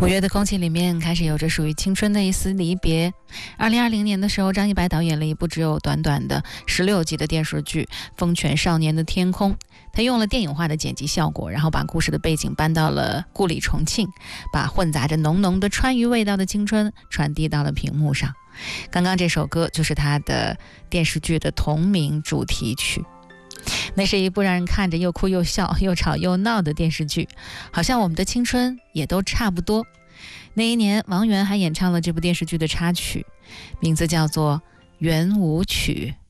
五月的空气里面开始有着属于青春的一丝离别。2020年的时候，张一白导演了一部只有短短的16集的电视剧《风犬少年的天空》，他用了电影化的剪辑效果，然后把故事的背景搬到了故里重庆，把混杂着浓浓的川渝味道的青春传递到了屏幕上。刚刚这首歌就是他的电视剧的同名主题曲。那是一部让人看着又哭又笑又吵又闹的电视剧，好像我们的青春也都差不多。那一年王源还演唱了这部电视剧的插曲，名字叫做《圆舞曲》。